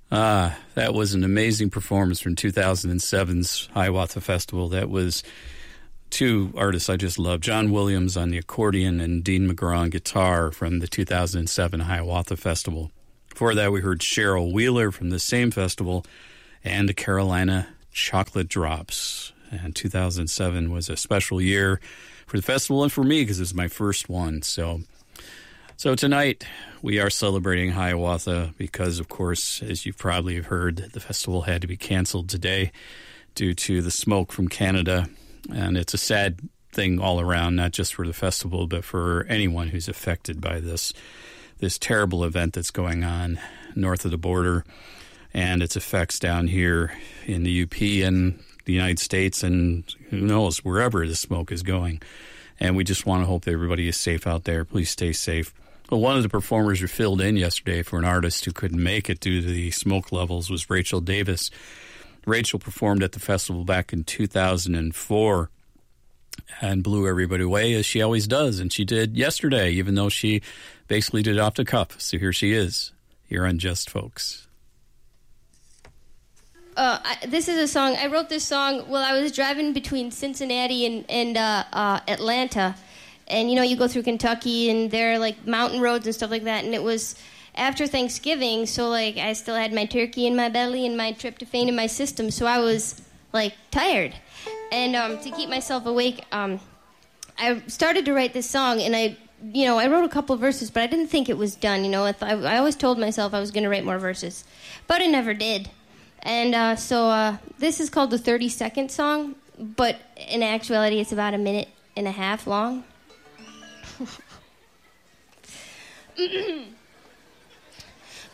That was an amazing performance from 2007's Hiawatha Festival. That was two artists I just love, John Williams on the accordion and Dean McGraw on guitar from the 2007 Hiawatha Festival. Before that, we heard Cheryl Wheeler from the same festival and the Carolina Chocolate Drops. And 2007 was a special year for the festival and for me because it was my first one. So tonight we are celebrating Hiawatha because, of course, as you probably have heard, the festival had to be canceled today due to the smoke from Canada. And it's a sad thing all around, not just for the festival, but for anyone who's affected by this terrible event that's going on north of the border and its effects down here in the UP and the United States and who knows, wherever the smoke is going. And we just want to hope that everybody is safe out there. Please stay safe. Well, one of the performers who filled in yesterday for an artist who couldn't make it due to the smoke levels was Rachel Davis. Rachel performed at the festival back in 2004 and blew everybody away, as she always does. And she did yesterday, even though she basically did it off the cuff. So here she is, here on Just Folks. This is a song. I wrote this song while I was driving between Cincinnati and Atlanta. And, you go through Kentucky, and there are, mountain roads and stuff like that. And it was after Thanksgiving, so, I still had my turkey in my belly and my tryptophan in my system. So I was, tired. And to keep myself awake, I started to write this song, and I wrote a couple verses, but I didn't think it was done. I always told myself I was going to write more verses, but I never did. And so this is called the 30-second song, but in actuality, it's about a minute and a half long.